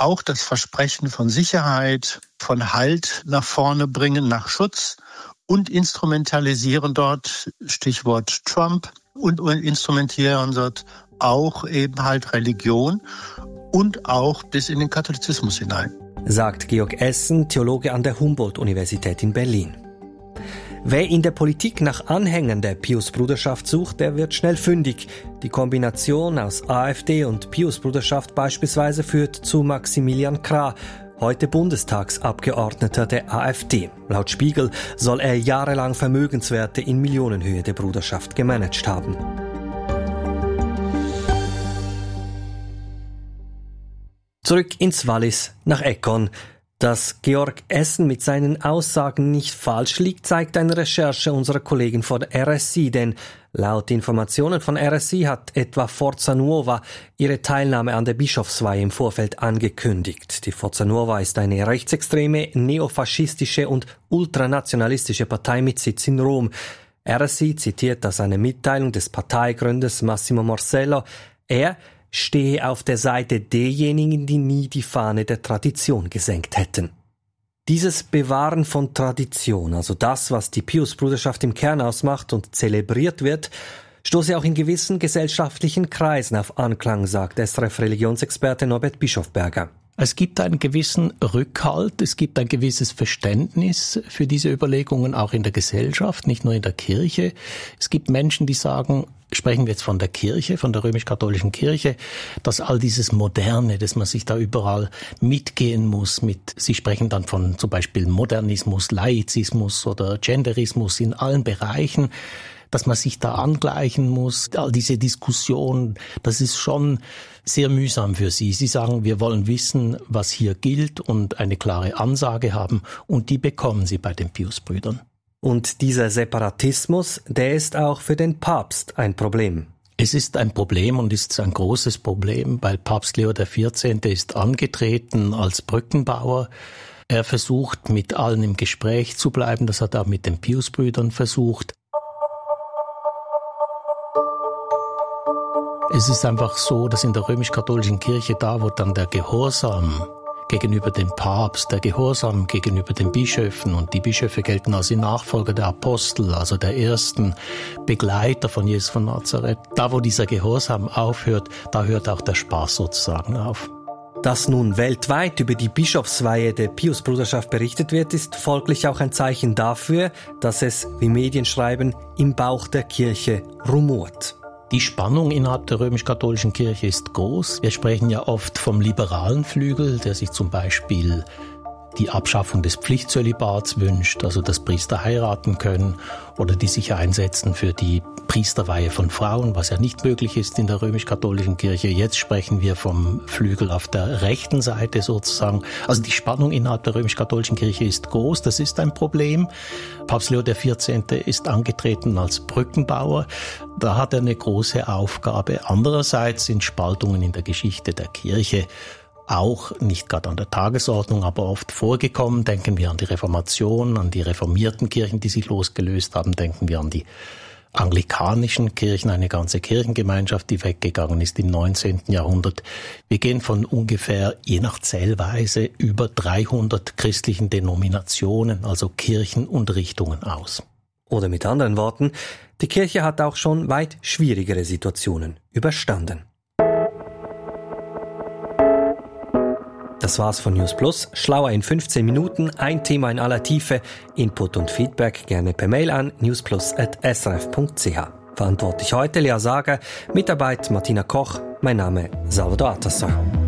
auch das Versprechen von Sicherheit, von Halt nach vorne bringen, nach Schutz und instrumentalisieren dort, Stichwort Trump, und instrumentieren dort auch eben halt Religion und auch bis in den Katholizismus hinein. Sagt Georg Essen, Theologe an der Humboldt-Universität in Berlin. Wer in der Politik nach Anhängern der Pius-Bruderschaft sucht, der wird schnell fündig. Die Kombination aus AfD und Pius-Bruderschaft beispielsweise führt zu Maximilian Krah, heute Bundestagsabgeordneter der AfD. Laut Spiegel soll er jahrelang Vermögenswerte in Millionenhöhe der Bruderschaft gemanagt haben. Zurück ins Wallis, nach Ekkon. Dass Georg Essen mit seinen Aussagen nicht falsch liegt, zeigt eine Recherche unserer Kollegen von RSI, denn laut Informationen von RSI hat etwa Forza Nuova ihre Teilnahme an der Bischofsweihe im Vorfeld angekündigt. Die Forza Nuova ist eine rechtsextreme, neofaschistische und ultranationalistische Partei mit Sitz in Rom. RSI zitiert aus einer Mitteilung des Parteigründers Massimo Morsello. Er stehe auf der Seite derjenigen, die nie die Fahne der Tradition gesenkt hätten. Dieses Bewahren von Tradition, also das, was die Pius-Bruderschaft im Kern ausmacht und zelebriert wird, stoße auch in gewissen gesellschaftlichen Kreisen auf Anklang, sagt SRF-Religionsexperte Norbert Bischofberger. Es gibt einen gewissen Rückhalt, es gibt ein gewisses Verständnis für diese Überlegungen auch in der Gesellschaft, nicht nur in der Kirche. Es gibt Menschen, die sagen, sprechen wir jetzt von der Kirche, von der römisch-katholischen Kirche, dass all dieses Moderne, dass man sich da überall mitgehen muss, Sie sprechen dann von zum Beispiel Modernismus, Laizismus oder Genderismus in allen Bereichen, dass man sich da angleichen muss, all diese Diskussion, das ist schon sehr mühsam für Sie. Sie sagen, wir wollen wissen, was hier gilt und eine klare Ansage haben, und die bekommen Sie bei den Pius-Brüdern. Und dieser Separatismus, der ist auch für den Papst ein Problem. Es ist ein Problem und ist ein großes Problem, weil Papst Leo XIV. Ist angetreten als Brückenbauer. Er versucht, mit allen im Gespräch zu bleiben. Das hat er auch mit den Pius-Brüdern versucht. Es ist einfach so, dass in der römisch-katholischen Kirche, da wo dann der Gehorsam gegenüber dem Papst, der Gehorsam gegenüber den Bischöfen, und die Bischöfe gelten als die Nachfolger der Apostel, also der ersten Begleiter von Jesus von Nazareth. Da wo dieser Gehorsam aufhört, da hört auch der Spaß sozusagen auf. Dass nun weltweit über die Bischofsweihe der Pius-Bruderschaft berichtet wird, ist folglich auch ein Zeichen dafür, dass es, wie Medien schreiben, im Bauch der Kirche rumort. Die Spannung innerhalb der römisch-katholischen Kirche ist groß. Wir sprechen ja oft vom liberalen Flügel, der sich zum Beispiel die Abschaffung des Pflichtzölibats wünscht, also dass Priester heiraten können, oder die sich einsetzen für die Priesterweihe von Frauen, was ja nicht möglich ist in der römisch-katholischen Kirche. Jetzt sprechen wir vom Flügel auf der rechten Seite sozusagen. Also die Spannung innerhalb der römisch-katholischen Kirche ist groß, das ist ein Problem. Papst Leo XIV. Ist angetreten als Brückenbauer. Da hat er eine große Aufgabe. Andererseits sind Spaltungen in der Geschichte der Kirche auch nicht gerade an der Tagesordnung, aber oft vorgekommen. Denken wir an die Reformation, an die reformierten Kirchen, die sich losgelöst haben. Denken wir an die anglikanischen Kirchen, eine ganze Kirchengemeinschaft, die weggegangen ist im 19. Jahrhundert. Wir gehen von ungefähr, je nach Zählweise, über 300 christlichen Denominationen, also Kirchen und Richtungen aus. Oder mit anderen Worten, die Kirche hat auch schon weit schwierigere Situationen überstanden. Das war's von News Plus. Schlauer in 15 Minuten, ein Thema in aller Tiefe. Input und Feedback gerne per Mail an newsplus@srf.ch. Verantwortlich heute Lea Sager, Mitarbeit Martina Koch, mein Name Salvador Atasson.